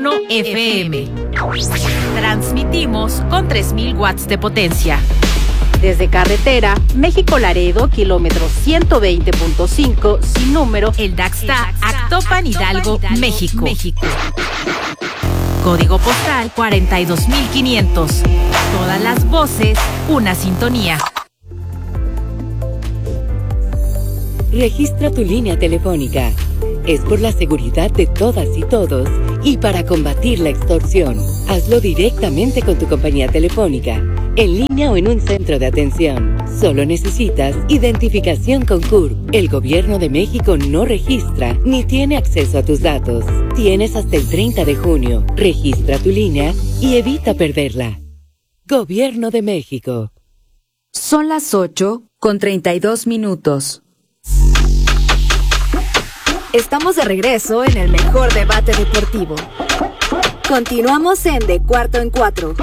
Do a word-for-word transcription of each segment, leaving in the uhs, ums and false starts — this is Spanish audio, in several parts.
uno F M. Transmitimos con tres mil watts de potencia. Desde carretera, México-Laredo, kilómetro ciento veinte punto cinco, sin número, El Daxta, Actopan, Hidalgo, México. México. Código postal cuarenta y dos mil quinientos. Todas las voces, una sintonía. Registra tu línea telefónica. Es por la seguridad de todas y todos y para combatir la extorsión. Hazlo directamente con tu compañía telefónica, en línea o en un centro de atención. Solo necesitas identificación con C U R P. El Gobierno de México no registra ni tiene acceso a tus datos. Tienes hasta el treinta de junio. Registra tu línea y evita perderla. Gobierno de México. Son las ocho con treinta y dos minutos. Estamos de regreso en el mejor debate deportivo. Continuamos en De Cuarto en Cuatro.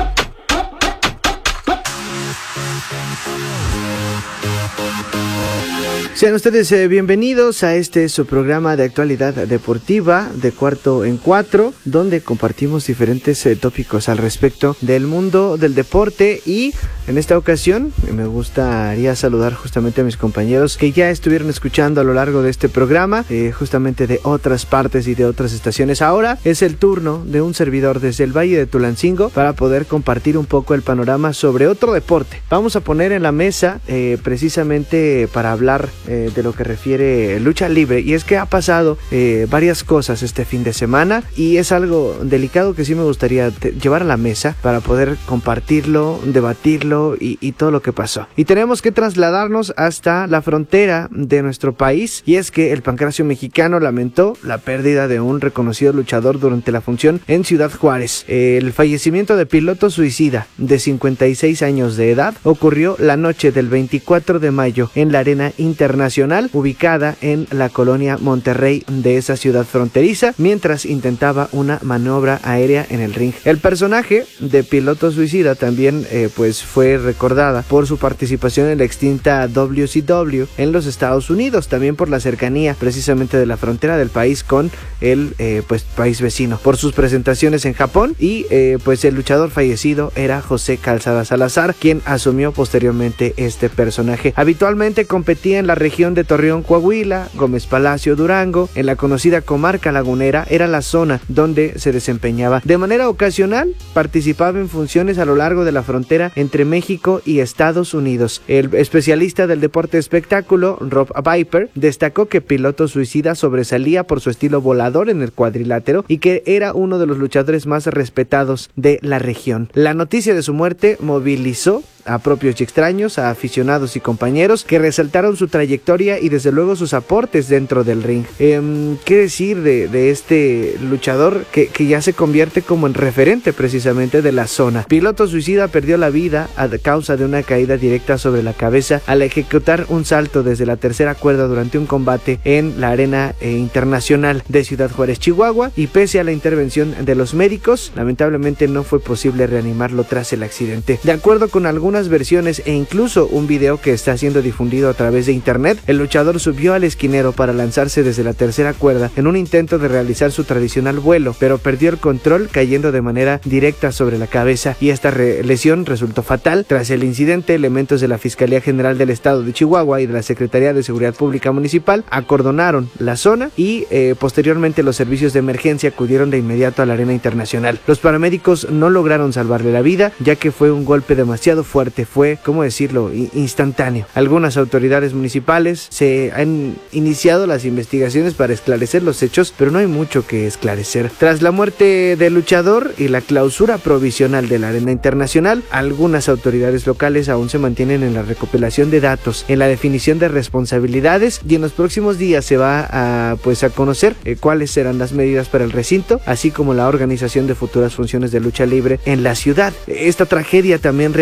Sean ustedes eh, bienvenidos a este su programa de actualidad deportiva de Cuarto en Cuatro, donde compartimos diferentes eh, tópicos al respecto del mundo del deporte. Y en esta ocasión me gustaría saludar justamente a mis compañeros que ya estuvieron escuchando a lo largo de este programa, eh, justamente de otras partes y de otras estaciones. Ahora es el turno de un servidor desde el Valle de Tulancingo para poder compartir un poco el panorama sobre otro deporte. Vamos a poner en la mesa eh, precisamente para hablar Eh, de lo que refiere lucha libre, y es que ha pasado eh, varias cosas este fin de semana y es algo delicado que sí me gustaría te- llevar a la mesa para poder compartirlo, debatirlo y, y todo lo que pasó. Y tenemos que trasladarnos hasta la frontera de nuestro país, y es que el Pancracio Mexicano lamentó la pérdida de un reconocido luchador durante la función en Ciudad Juárez. El fallecimiento de Piloto Suicida, de cincuenta y seis años de edad, ocurrió la noche del veinticuatro de mayo en la Arena Internacional, ubicada en la colonia Monterrey de esa ciudad fronteriza, mientras intentaba una maniobra aérea en el ring. El personaje de Piloto Suicida también eh, pues fue recordada por su participación en la extinta W C W en los Estados Unidos, también por la cercanía precisamente de la frontera del país con el eh, pues país vecino, por sus presentaciones en Japón. Y eh, pues el luchador fallecido era José Calzada Salazar, quien asumió posteriormente este personaje. Habitualmente competía en la región de Torreón, Coahuila, Gómez Palacio, Durango. En la conocida comarca lagunera era la zona donde se desempeñaba. De manera ocasional participaba en funciones a lo largo de la frontera entre México y Estados Unidos. El especialista del deporte espectáculo, Rob Viper, destacó que Piloto Suicida sobresalía por su estilo volador en el cuadrilátero y que era uno de los luchadores más respetados de la región. La noticia de su muerte movilizó a propios y extraños, a aficionados y compañeros que resaltaron su trayectoria y desde luego sus aportes dentro del ring. Eh, ¿Qué decir de, de este luchador que, que ya se convierte como en referente precisamente de la zona? Piloto Suicida perdió la vida a causa de una caída directa sobre la cabeza al ejecutar un salto desde la tercera cuerda durante un combate en la Arena eh, Internacional de Ciudad Juárez, Chihuahua, y pese a la intervención de los médicos, lamentablemente no fue posible reanimarlo tras el accidente. De acuerdo con algunas versiones e incluso un video que está siendo difundido a través de internet, el luchador subió al esquinero para lanzarse desde la tercera cuerda en un intento de realizar su tradicional vuelo, pero perdió el control cayendo de manera directa sobre la cabeza, y esta re- lesión resultó fatal. Tras el incidente, elementos de la Fiscalía General del Estado de Chihuahua y de la Secretaría de Seguridad Pública Municipal acordonaron la zona y eh, posteriormente los servicios de emergencia acudieron de inmediato a la Arena Internacional. Los paramédicos no lograron salvarle la vida, ya que fue un golpe demasiado fuerte. Fue, ¿cómo decirlo?, instantáneo. Algunas autoridades municipales se han iniciado las investigaciones para esclarecer los hechos, pero no hay mucho que esclarecer. Tras la muerte del luchador y la clausura provisional de la Arena Internacional, algunas autoridades locales aún se mantienen en la recopilación de datos, en la definición de responsabilidades, y en los próximos días se va a, pues, a conocer eh, cuáles serán las medidas para el recinto, así como la organización de futuras funciones de lucha libre en la ciudad. Esta tragedia también reaviva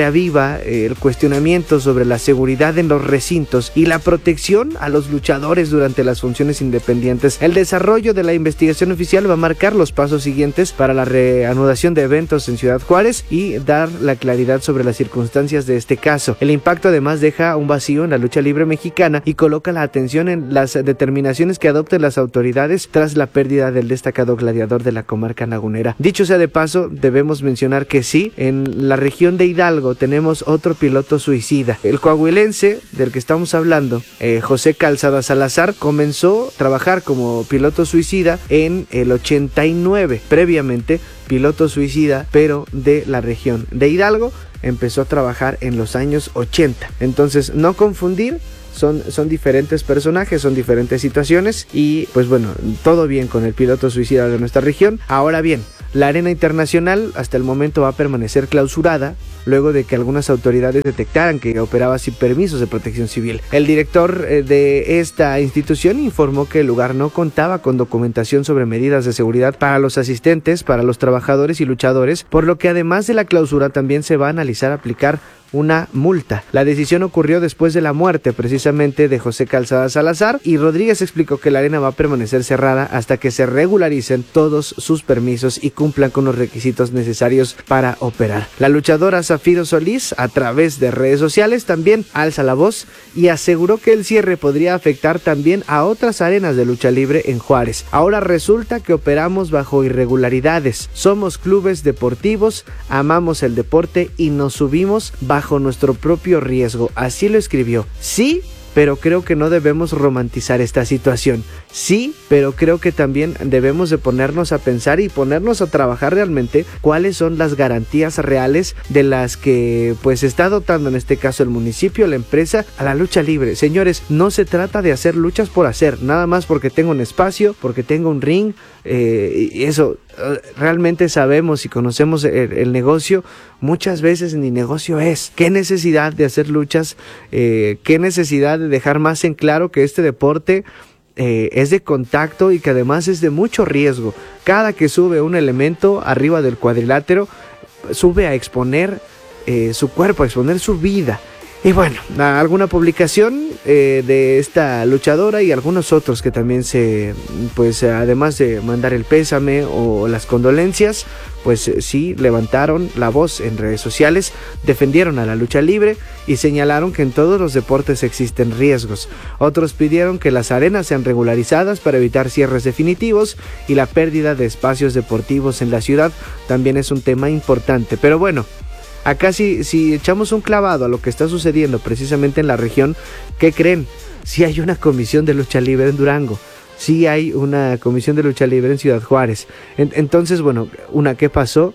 preocupa eh, el cuestionamiento sobre la seguridad en los recintos y la protección a los luchadores durante las funciones independientes. El desarrollo de la investigación oficial va a marcar los pasos siguientes para la reanudación de eventos en Ciudad Juárez y dar la claridad sobre las circunstancias de este caso. El impacto además deja un vacío en la lucha libre mexicana y coloca la atención en las determinaciones que adopten las autoridades tras la pérdida del destacado gladiador de la comarca lagunera. Dicho sea de paso, debemos mencionar que sí, en la región de Hidalgo tenemos otro piloto suicida. El coahuilense del que estamos hablando, eh, José Calzada Salazar, comenzó a trabajar como piloto suicida en el ochenta y nueve. Previamente, piloto suicida, pero de la región de Hidalgo, empezó a trabajar en los años ochenta. Entonces, no confundir. Son, son diferentes personajes, son diferentes situaciones y pues bueno, todo bien con el piloto suicida de nuestra región. Ahora bien, la arena internacional hasta el momento va a permanecer clausurada luego de que algunas autoridades detectaran que operaba sin permisos de protección civil. El director eh, de esta institución informó que el lugar no contaba con documentación sobre medidas de seguridad para los asistentes, para los trabajadores y luchadores, por lo que además de la clausura también se va a analizar aplicar una multa. La decisión ocurrió después de la muerte precisamente de José Calzada Salazar y Rodríguez explicó que la arena va a permanecer cerrada hasta que se regularicen todos sus permisos y cumplan con los requisitos necesarios para operar. La luchadora Zafiro Solís, a través de redes sociales, también alza la voz y aseguró que el cierre podría afectar también a otras arenas de lucha libre en Juárez. Ahora resulta que operamos bajo irregularidades. Somos clubes deportivos, amamos el deporte y nos subimos bajo bajo nuestro propio riesgo. Así lo escribió. Sí, pero creo que no debemos romantizar esta situación. Sí, pero creo que también debemos de ponernos a pensar y ponernos a trabajar realmente cuáles son las garantías reales de las que pues está dotando en este caso el municipio, la empresa, a la lucha libre. Señores, no se trata de hacer luchas por hacer, nada más porque tengo un espacio, porque tengo un ring, eh, y eso, realmente sabemos y conocemos el, el negocio, muchas veces ni negocio es. ¿Qué necesidad de hacer luchas? Eh, ¿Qué necesidad de dejar más en claro que este deporte Eh, es de contacto y que además es de mucho riesgo? Cada que sube un elemento arriba del cuadrilátero, sube a exponer eh, su cuerpo, a exponer su vida. Y bueno, alguna publicación eh, de esta luchadora y algunos otros que también se, pues además de mandar el pésame o las condolencias, pues sí levantaron la voz en redes sociales, defendieron a la lucha libre y señalaron que en todos los deportes existen riesgos. Otros pidieron que las arenas sean regularizadas para evitar cierres definitivos y la pérdida de espacios deportivos en la ciudad también es un tema importante. Pero bueno, acá si, si echamos un clavado a lo que está sucediendo precisamente en la región, ¿qué creen? Sí hay una comisión de lucha libre en Durango, sí hay una comisión de lucha libre en Ciudad Juárez. En, entonces, bueno, una, ¿qué pasó?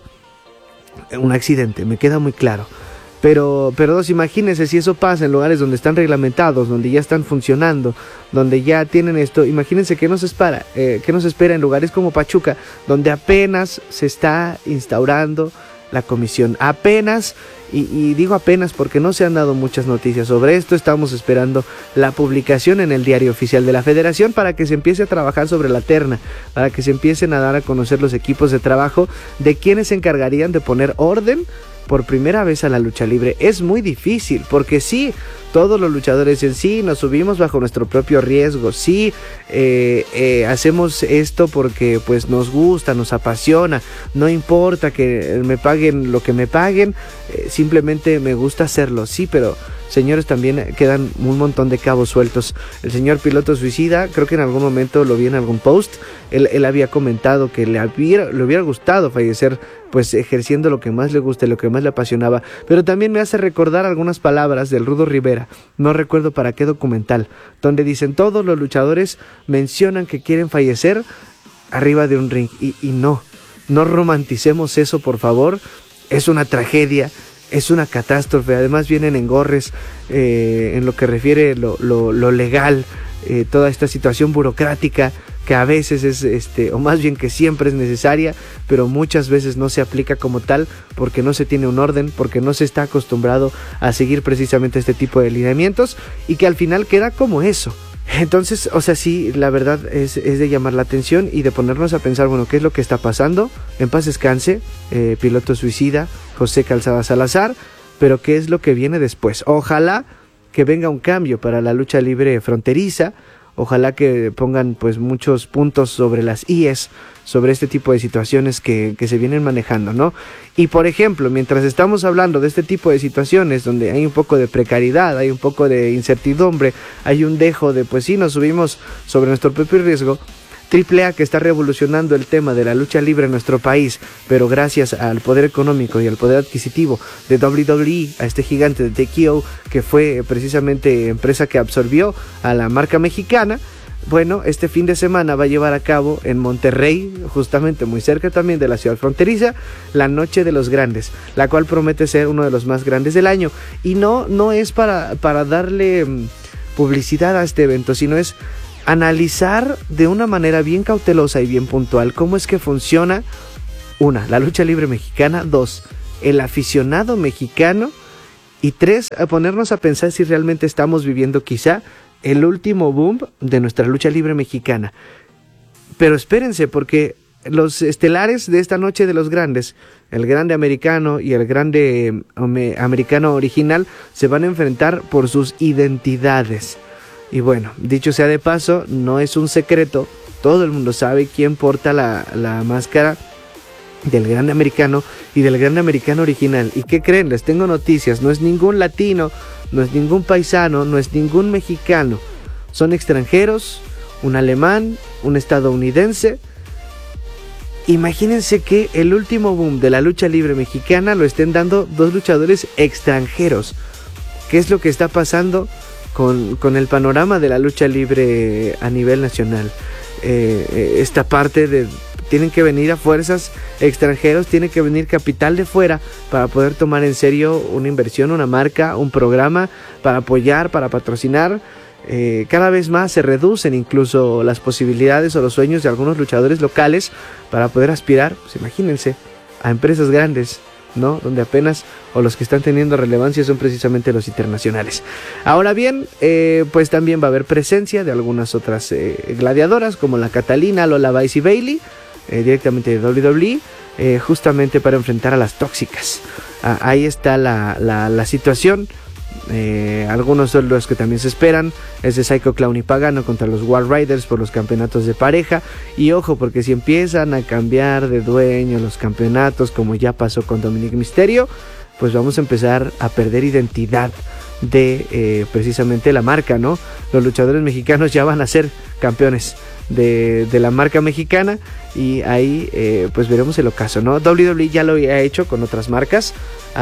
Un accidente, me queda muy claro. Pero, pero dos, imagínense si eso pasa en lugares donde están reglamentados, donde ya están funcionando, donde ya tienen esto. Imagínense qué nos espera, eh, qué nos espera en lugares como Pachuca, donde apenas se está instaurando la comisión, apenas, y, y digo apenas porque no se han dado muchas noticias sobre esto. Estamos esperando la publicación en el diario oficial de la federación para que se empiece a trabajar sobre la terna, para que se empiecen a dar a conocer los equipos de trabajo de quienes se encargarían de poner orden por primera vez a la lucha libre. Es muy difícil porque sí, todos los luchadores en sí nos subimos bajo nuestro propio riesgo, sí, eh, eh, hacemos esto porque pues nos gusta, nos apasiona, no importa que me paguen lo que me paguen, eh, simplemente me gusta hacerlo, sí, pero señores, también quedan un montón de cabos sueltos. El señor piloto suicida, creo que en algún momento lo vi en algún post, él, él había comentado que le hubiera, le hubiera gustado fallecer pues ejerciendo lo que más le gusta, lo que más le apasionaba, pero también me hace recordar algunas palabras del Rudo Rivera, no recuerdo para qué documental, donde dicen todos los luchadores mencionan que quieren fallecer arriba de un ring, y, y no, no romanticemos eso por favor, es una tragedia, es una catástrofe, además vienen engorres eh, en lo que refiere lo, lo, lo legal, eh, toda esta situación burocrática que a veces es, este, o más bien que siempre es necesaria, pero muchas veces no se aplica como tal porque no se tiene un orden, porque no se está acostumbrado a seguir precisamente este tipo de lineamientos y que al final queda como eso. Entonces, o sea, sí, la verdad es, es de llamar la atención y de ponernos a pensar, bueno, ¿qué es lo que está pasando? En paz descanse, eh, piloto suicida, José Calzada Salazar, pero ¿qué es lo que viene después? Ojalá que venga un cambio para la lucha libre fronteriza, ojalá que pongan pues muchos puntos sobre las íes, sobre este tipo de situaciones que, que se vienen manejando, ¿no? Y por ejemplo, mientras estamos hablando de este tipo de situaciones donde hay un poco de precariedad, hay un poco de incertidumbre, hay un dejo de pues sí, nos subimos sobre nuestro propio riesgo, Triple A, que está revolucionando el tema de la lucha libre en nuestro país, pero gracias al poder económico y al poder adquisitivo de doble u doble u E, a este gigante de T K O, que fue precisamente empresa que absorbió a la marca mexicana. Bueno, este fin de semana va a llevar a cabo en Monterrey, justamente muy cerca también de la ciudad fronteriza, la Noche de los Grandes, la cual promete ser uno de los más grandes del año. Y no, no es para, para darle publicidad a este evento, sino es analizar de una manera bien cautelosa y bien puntual cómo es que funciona, una, la lucha libre mexicana, dos, el aficionado mexicano, y tres, a ponernos a pensar si realmente estamos viviendo quizá el último boom de nuestra lucha libre mexicana. Pero espérense, porque los estelares de esta Noche de los Grandes, el grande americano y el grande um, americano original, se van a enfrentar por sus identidades. Y bueno, dicho sea de paso, no es un secreto, todo el mundo sabe quién porta la, la máscara del grande americano y del grande americano original. ¿Y qué creen? Les tengo noticias, no es ningún latino, no es ningún paisano, no es ningún mexicano, son extranjeros, un alemán, un estadounidense. Imagínense que el último boom de la lucha libre mexicana lo estén dando dos luchadores extranjeros. ¿Qué es lo que está pasando Con, con el panorama de la lucha libre a nivel nacional? Eh, esta parte de tienen que venir a fuerzas extranjeros, tiene que venir capital de fuera para poder tomar en serio una inversión, una marca, un programa, para apoyar, para patrocinar. Eh, cada vez más se reducen incluso las posibilidades o los sueños de algunos luchadores locales para poder aspirar, pues imagínense, a empresas grandes, ¿no? Donde apenas, o los que están teniendo relevancia son precisamente los internacionales. Ahora bien, eh, pues también va a haber presencia de algunas otras eh, gladiadoras, como la Catalina, Lola Vice y Bailey, eh, directamente de doble u doble u E, eh, justamente para enfrentar a las tóxicas. Ah, ahí está la, la, la situación. Eh, algunos son los que también se esperan, es de Psycho Clown y Pagano contra los War Riders por los campeonatos de pareja. Y ojo, porque si empiezan a cambiar de dueño los campeonatos, como ya pasó con Dominic Mysterio, pues vamos a empezar a perder identidad de eh, precisamente la marca, ¿no? Los luchadores mexicanos ya van a ser campeones de, de la marca mexicana, y ahí eh, pues veremos el ocaso, ¿no? doble u doble u E ya lo ha hecho con otras marcas,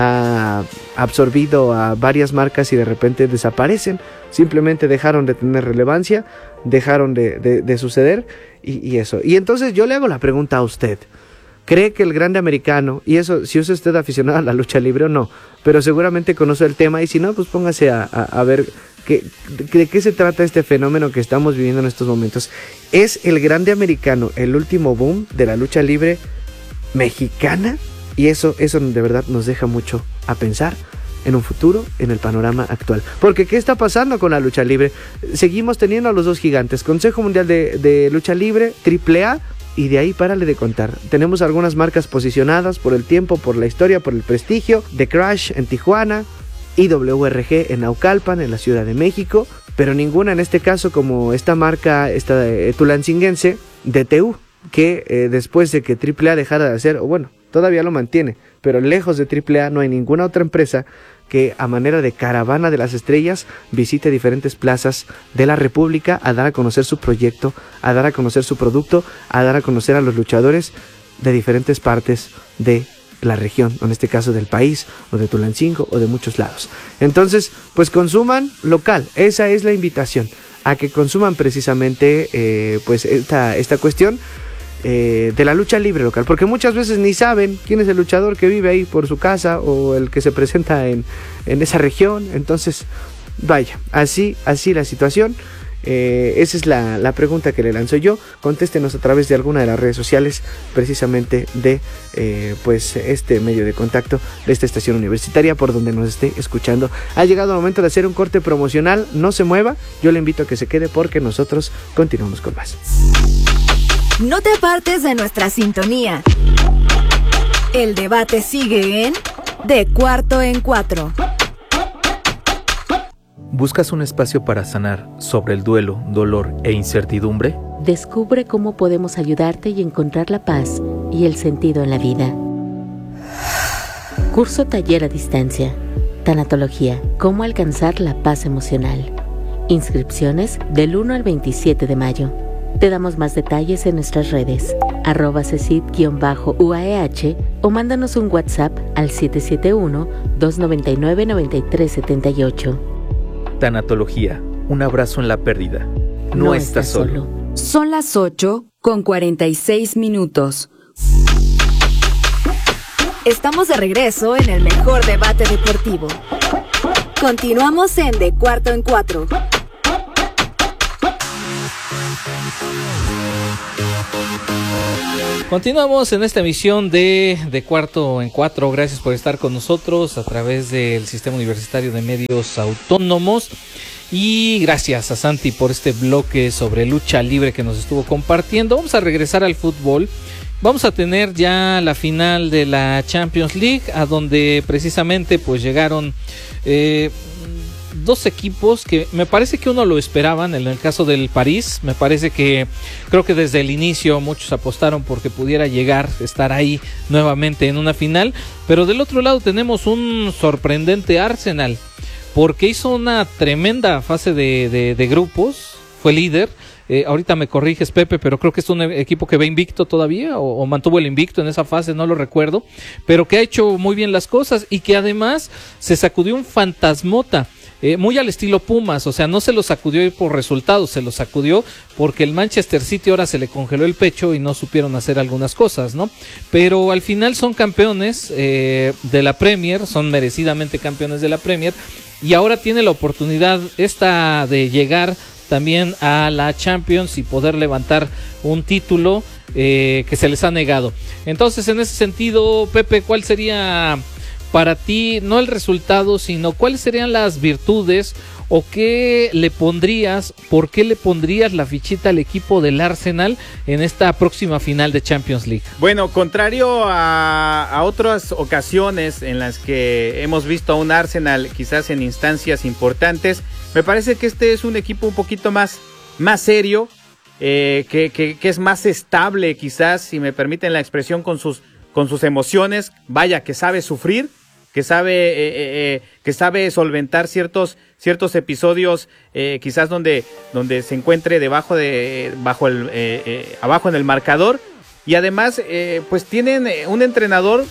ha absorbido a varias marcas y de repente desaparecen, simplemente dejaron de tener relevancia, dejaron de, de, de suceder, y, y eso. Y entonces yo le hago la pregunta a usted: ¿cree que el grande americano, y eso si es usted aficionado a la lucha libre o no, pero seguramente conoce el tema, y si no, pues póngase a, a, a ver qué, de qué se trata este fenómeno que estamos viviendo en estos momentos? ¿Es el grande americano el último boom de la lucha libre mexicana? Y eso, eso de verdad nos deja mucho a pensar en un futuro, en el panorama actual. Porque ¿qué está pasando con la lucha libre? Seguimos teniendo a los dos gigantes, Consejo Mundial de, de Lucha Libre, Triple A, y de ahí párale de contar. Tenemos algunas marcas posicionadas por el tiempo, por la historia, por el prestigio. The Crash en Tijuana, I W R G en Naucalpan, en la Ciudad de México, pero ninguna en este caso como esta marca, esta eh, tulancinguense, D T U, que eh, después de que Triple A dejara de hacer, o bueno, todavía lo mantiene, pero lejos de Triple A no hay ninguna otra empresa que a manera de caravana de las estrellas visite diferentes plazas de la República a dar a conocer su proyecto, a dar a conocer su producto, a dar a conocer a los luchadores de diferentes partes de la región, en este caso del país, o de Tulancingo, o de muchos lados. Entonces, pues consuman local, esa es la invitación, a que consuman precisamente eh, pues esta, esta cuestión Eh, de la lucha libre local, porque muchas veces ni saben quién es el luchador que vive ahí por su casa o el que se presenta en, en esa región. Entonces, vaya, así, así la situación. Eh, esa es la, la pregunta que le lanzo yo. Contéstenos a través de alguna de las redes sociales, precisamente de eh, pues este medio de contacto de esta estación universitaria, por donde nos esté escuchando. Ha llegado el momento de hacer un corte promocional. No se mueva, yo le invito a que se quede porque nosotros continuamos con más. No te apartes de nuestra sintonía. El debate sigue en De Cuarto en Cuatro. ¿Buscas un espacio para sanar sobre el duelo, dolor e incertidumbre? Descubre cómo podemos ayudarte y encontrar la paz y el sentido en la vida. Curso taller a distancia. Tanatología. Cómo alcanzar la paz emocional. Inscripciones del uno al veintisiete de mayo. Te damos más detalles en nuestras redes, arroba cesid-U A E H o mándanos un WhatsApp al siete siete uno, dos nueve nueve, nueve tres siete ocho. Tanatología. Un abrazo en la pérdida. No, No estás estás solo. solo. Son las ocho con cuarenta y seis minutos. Estamos de regreso en el mejor debate deportivo. Continuamos en De Cuarto en Cuatro. Continuamos en esta emisión de De Cuarto en Cuatro. Gracias por estar con nosotros a través del Sistema Universitario de Medios Autónomos. Y gracias a Santi por este bloque sobre lucha libre que nos estuvo compartiendo. Vamos a regresar al fútbol. Vamos a tener ya la final de la Champions League, a donde precisamente pues llegaron eh, dos equipos que me parece que uno lo esperaban. En el caso del París, me parece que creo que desde el inicio muchos apostaron porque pudiera llegar, estar ahí nuevamente en una final. Pero del otro lado tenemos un sorprendente Arsenal, porque hizo una tremenda fase de, de, de grupos, fue líder. Eh, ahorita me corriges, Pepe, pero creo que es un equipo que va invicto todavía, o, o mantuvo el invicto en esa fase, no lo recuerdo, pero que ha hecho muy bien las cosas y que además se sacudió un fantasmota, eh, muy al estilo Pumas. O sea, no se lo sacudió por resultados, se lo sacudió porque el Manchester City ahora se le congeló el pecho y no supieron hacer algunas cosas, ¿no? Pero al final son campeones eh, de la Premier, son merecidamente campeones de la Premier, y ahora tiene la oportunidad esta de llegar también a la Champions y poder levantar un título eh, que se les ha negado. Entonces, en ese sentido, Pepe, ¿cuál sería para ti, no el resultado, sino cuáles serían las virtudes o qué le pondrías, por qué le pondrías la fichita al equipo del Arsenal en esta próxima final de Champions League? Bueno, contrario a, a otras ocasiones en las que hemos visto a un Arsenal quizás en instancias importantes, me parece que este es un equipo un poquito más, más serio, eh, que, que, que es más estable quizás, si me permiten la expresión, con sus, con sus emociones. Vaya, que sabe sufrir, que sabe, eh, eh, que sabe solventar ciertos, ciertos episodios, eh, quizás donde, donde se encuentre debajo de, bajo el, eh, eh, abajo en el marcador. Y además, eh, pues tienen un entrenador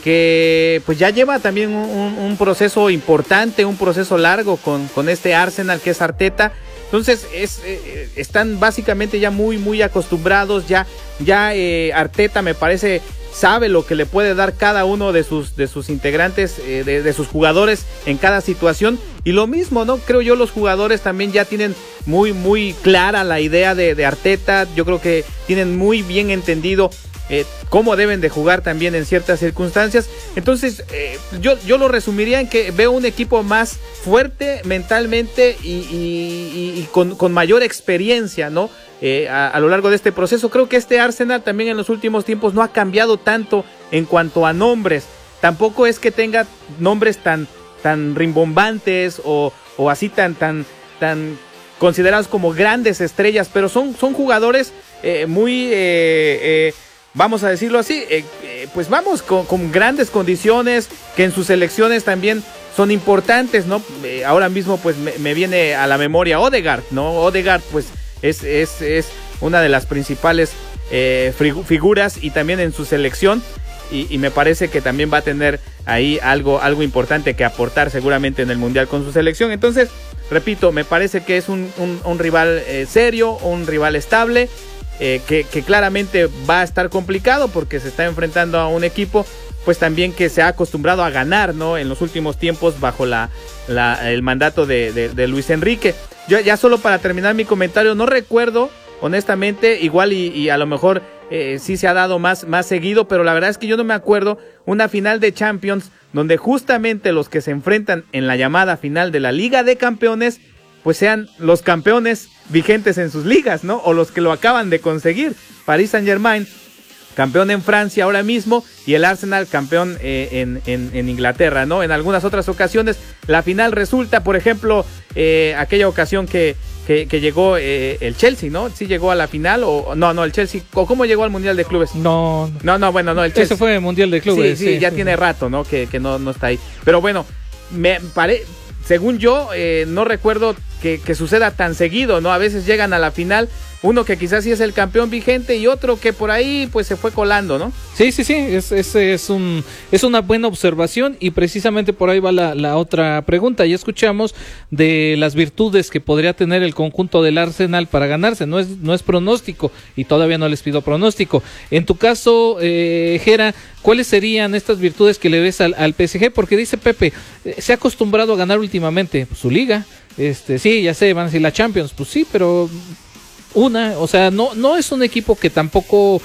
que pues ya lleva también un, un proceso importante, un proceso largo con, con este Arsenal, que es Arteta. Entonces es, eh, están básicamente ya muy muy acostumbrados, ya, ya eh, Arteta me parece sabe lo que le puede dar cada uno de sus, de sus integrantes, eh, de, de sus jugadores en cada situación. Y lo mismo, ¿no? Creo yo los jugadores también ya tienen muy muy clara la idea de, de Arteta. Yo creo que tienen muy bien entendido Eh, cómo deben de jugar también en ciertas circunstancias. Entonces eh, yo, yo lo resumiría en que veo un equipo más fuerte mentalmente y, y, y con, con mayor experiencia, ¿no? Eh, a, a lo largo de este proceso. Creo que este Arsenal también en los últimos tiempos no ha cambiado tanto en cuanto a nombres. Tampoco es que tenga nombres tan, tan rimbombantes o, o así tan, tan, tan considerados como grandes estrellas, pero son, son jugadores eh, muy eh, eh, vamos a decirlo así, eh, eh, pues vamos, con, con grandes condiciones, que en sus selecciones también son importantes, ¿no? Eh, ahora mismo pues me, me viene a la memoria Odegaard, ¿no? Odegaard pues es, es, es una de las principales eh, figuras y también en su selección, y, y me parece que también va a tener ahí algo, algo importante que aportar seguramente en el Mundial con su selección. Entonces, repito, me parece que es un, un, un rival eh, serio, un rival estable, Eh, que, que claramente va a estar complicado porque se está enfrentando a un equipo pues también que se ha acostumbrado a ganar, ¿no? En los últimos tiempos bajo la, la el mandato de, de, de Luis Enrique. Yo ya solo para terminar mi comentario, no recuerdo honestamente, igual y, y a lo mejor eh, sí se ha dado más, más seguido, pero la verdad es que yo no me acuerdo una final de Champions donde justamente los que se enfrentan en la llamada final de la Liga de Campeones pues sean los campeones vigentes en sus ligas, ¿no? O los que lo acaban de conseguir. Paris Saint-Germain campeón en Francia ahora mismo, y el Arsenal campeón eh, en, en, en Inglaterra, ¿no? En algunas otras ocasiones la final resulta, por ejemplo, eh, aquella ocasión que, que, que llegó eh, el Chelsea, ¿no? ¿Sí llegó a la final o no? No, el Chelsea, ¿o cómo llegó al Mundial de Clubes? No, no, no, bueno, no, el Chelsea. Ese fue el Mundial de Clubes. Sí, sí, sí ya sí, tiene sí. rato, ¿no? Que, que no, no está ahí. Pero bueno, me parece... Según yo, eh, no recuerdo que, que suceda tan seguido, ¿no? A veces llegan a la final, uno que quizás sí es el campeón vigente y otro que por ahí pues se fue colando, ¿no? Sí, sí, sí, es, es, es, un, es una buena observación y precisamente por ahí va la, la otra pregunta. Ya escuchamos de las virtudes que podría tener el conjunto del Arsenal para ganarse, no es, no es pronóstico y todavía no les pido pronóstico. En tu caso, eh, Jera, ¿cuáles serían estas virtudes que le ves al, al P S G? Porque dice Pepe, eh, se ha acostumbrado a ganar últimamente pues, su liga, este, sí, ya sé, van a decir la Champions, pues sí, pero... Una, o sea, no, no es un equipo que tampoco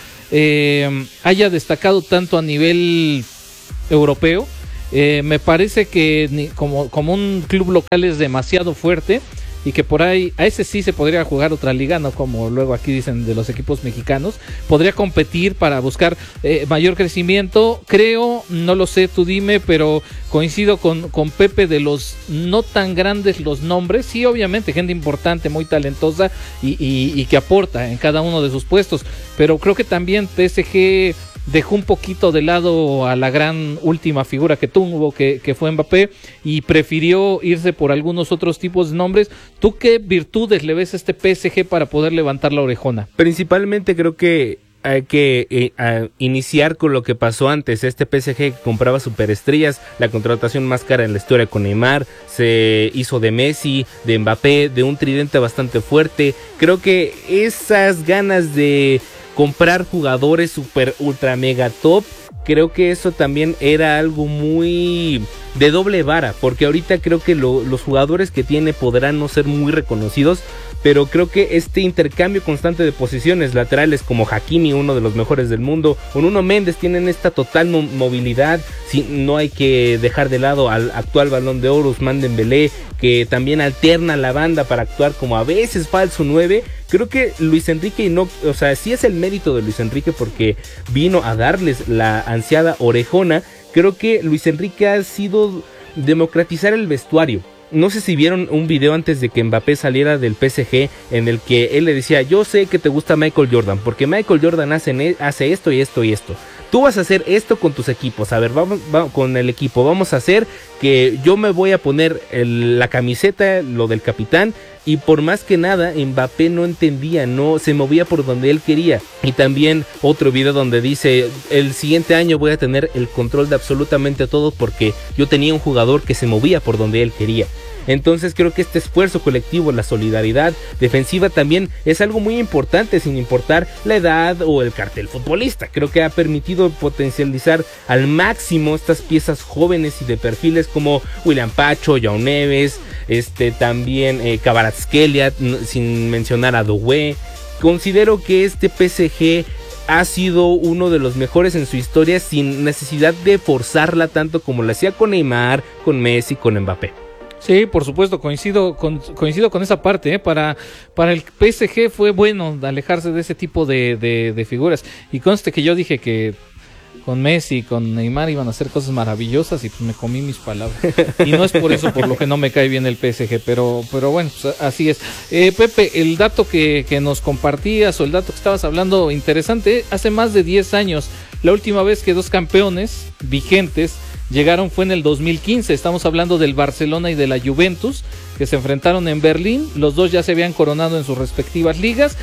eh, haya destacado tanto a nivel europeo. Eh, me parece que ni, como, como un club local es demasiado fuerte y que por ahí, a ese sí se podría jugar otra liga, no como luego aquí dicen de los equipos mexicanos. Podría competir para buscar eh, mayor crecimiento, creo, no lo sé, tú dime, pero coincido con, con Pepe de los no tan grandes los nombres, sí, obviamente, gente importante, muy talentosa y, y, y que aporta en cada uno de sus puestos, pero creo que también P S G dejó un poquito de lado a la gran última figura que tuvo, que, que fue Mbappé, y prefirió irse por algunos otros tipos de nombres. ¿Tú qué virtudes le ves a este P S G para poder levantar la orejona? Principalmente creo que hay que eh, a iniciar con lo que pasó antes. Este P S G que compraba superestrellas, la contratación más cara en la historia con Neymar, se hizo de Messi, de Mbappé, de un tridente bastante fuerte. Creo que esas ganas de comprar jugadores super ultra mega top, creo que eso también era algo muy de doble vara, porque ahorita creo que lo, los jugadores que tiene podrán no ser muy reconocidos, pero creo que este intercambio constante de posiciones laterales como Hakimi, uno de los mejores del mundo, o Nuno Méndez, tienen esta total mo- movilidad. Sí, no hay que dejar de lado al actual Balón de Oro, Ousmane Dembélé, que también alterna la banda para actuar como a veces falso nueve. Creo que Luis Enrique, y no, o sea, sí es el mérito de Luis Enrique porque vino a darles la ansiada orejona. Creo que Luis Enrique ha sido democratizar el vestuario. No sé si vieron un video antes de que Mbappé saliera del P S G en el que él le decía: yo sé que te gusta Michael Jordan porque Michael Jordan hace, hace esto y esto y esto. Tú vas a hacer esto con tus equipos. A ver, vamos, vamos con el equipo. Vamos a hacer que yo me voy a poner el, la camiseta, lo del capitán. Y por más que nada, Mbappé no entendía, no se movía por donde él quería. Y también otro video donde dice: el siguiente año voy a tener el control de absolutamente todo porque yo tenía un jugador que se movía por donde él quería. Entonces creo que este esfuerzo colectivo, la solidaridad defensiva también es algo muy importante, sin importar la edad o el cartel futbolista. Creo que ha permitido potencializar al máximo estas piezas jóvenes y de perfiles como William Pacho, João Neves, este también eh, Kvaratskhelia, sin mencionar a Doué. Considero que este P S G ha sido uno de los mejores en su historia sin necesidad de forzarla tanto como lo hacía con Neymar, con Messi, con Mbappé. Sí, por supuesto, coincido con, coincido con esa parte, ¿eh? Para, para el P S G fue bueno alejarse de ese tipo de, de, de figuras. Y conste que yo dije que con Messi y con Neymar iban a hacer cosas maravillosas y pues me comí mis palabras. Y no es por eso por lo que no me cae bien el P S G, pero, pero bueno, pues así es. Eh, Pepe, el dato que, que nos compartías o el dato que estabas hablando interesante, hace más de diez años, la última vez que dos campeones vigentes llegaron fue en el dos mil quince, estamos hablando del Barcelona y de la Juventus, que se enfrentaron en Berlín, los dos ya se habían coronado en sus respectivas ligas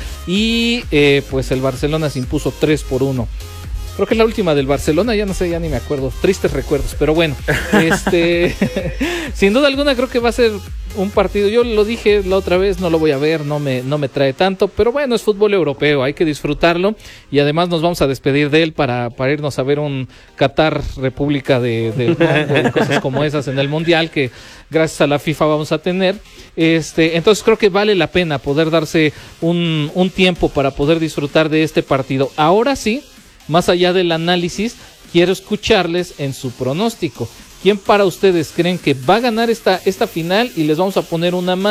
y eh, pues el Barcelona se impuso tres por uno. Creo que es la última del Barcelona, ya no sé, ya ni me acuerdo, tristes recuerdos, pero bueno, este sin duda alguna creo que va a ser un partido, yo lo dije la otra vez, no lo voy a ver, no me, no me trae tanto, pero bueno, es fútbol europeo, hay que disfrutarlo y además nos vamos a despedir de él para, para irnos a ver un Qatar República de, del Congo y cosas como esas en el Mundial que gracias a la FIFA vamos a tener, este entonces creo que vale la pena poder darse un, un tiempo para poder disfrutar de este partido. Ahora sí, más allá del análisis, quiero escucharles en su pronóstico. ¿Quién para ustedes creen que va a ganar esta, esta final? Y les vamos a poner una más.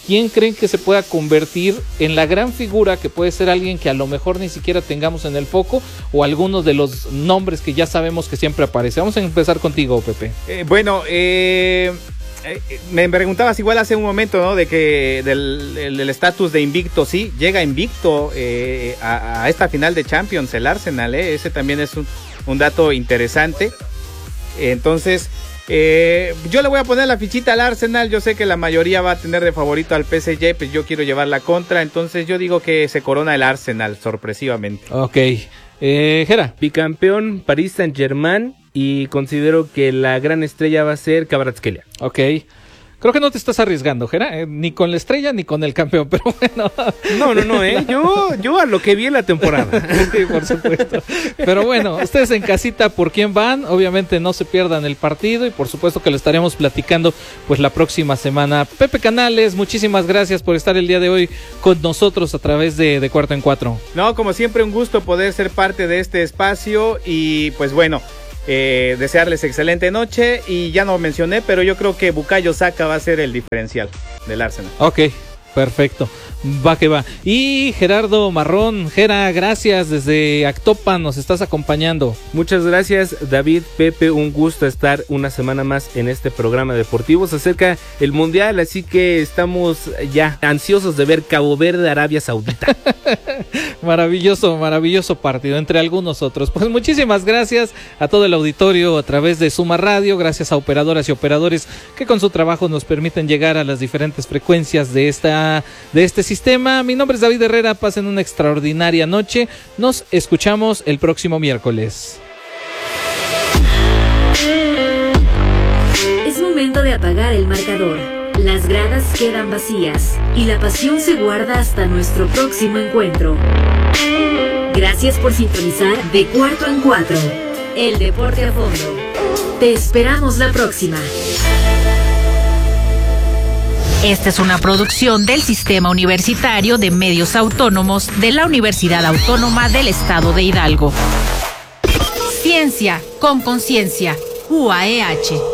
¿quién creen que se pueda convertir en la gran figura que puede ser alguien que a lo mejor ni siquiera tengamos en el foco o algunos de los nombres que ya sabemos que siempre aparece? Vamos a empezar contigo, Pepe. Eh, bueno, eh... me preguntabas igual hace un momento, ¿no? De que del estatus de invicto, sí, llega invicto eh, a, a esta final de Champions, el Arsenal, ¿eh? Ese también es un, un dato interesante. Entonces, eh, yo le voy a poner la fichita al Arsenal. Yo sé que la mayoría va a tener de favorito al P S G, pues yo quiero llevar la contra. Entonces yo digo que se corona el Arsenal sorpresivamente. Ok, eh, Jera. Bicampeón Paris Saint-Germain. Y considero que la gran estrella va a ser Kvaratskhelia. Ok. Creo que no te estás arriesgando, Jera, eh, ni con la estrella ni con el campeón, pero bueno. No, no, no, eh. Yo, yo a lo que vi en la temporada. Sí, por supuesto. Pero bueno, ustedes en casita, ¿por quién van? Obviamente no se pierdan el partido y por supuesto que lo estaremos platicando pues la próxima semana. Pepe Canales, muchísimas gracias por estar el día de hoy con nosotros a través de, de Cuarto en Cuatro. No, como siempre un gusto poder ser parte de este espacio y pues bueno, Eh, desearles excelente noche y ya no mencioné, pero yo creo que Bukayo Saka va a ser el diferencial del Arsenal. Ok, perfecto, va que va. Y Gerardo Marrón, Gera, gracias, desde Actopan nos estás acompañando. Muchas gracias, David, Pepe, un gusto estar una semana más en este programa deportivo. Se acerca el Mundial, así que estamos ya ansiosos de ver Cabo Verde, Arabia Saudita. Maravilloso, maravilloso partido, entre algunos otros. Pues muchísimas gracias a todo el auditorio a través de Suma Radio, gracias a operadoras y operadores que con su trabajo nos permiten llegar a las diferentes frecuencias de esta de este sistema. Mi nombre es David Herrera, pasen una extraordinaria noche. Nos escuchamos el próximo miércoles. Es momento de apagar el marcador. Las gradas quedan vacías y la pasión se guarda hasta nuestro próximo encuentro. Gracias por sintonizar De Cuarto en Cuatro, el deporte a fondo. Te esperamos la próxima. Esta es una producción del Sistema Universitario de Medios Autónomos de la Universidad Autónoma del Estado de Hidalgo. Ciencia con conciencia, U A E H.